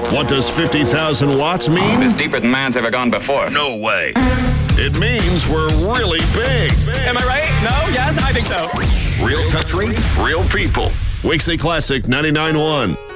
What does 50,000 watts mean? It's deeper than man's ever gone before. No way. It means we're really big. Am I right? No? Yes? I think so. Real country, real people. Weekly Classic 99.1.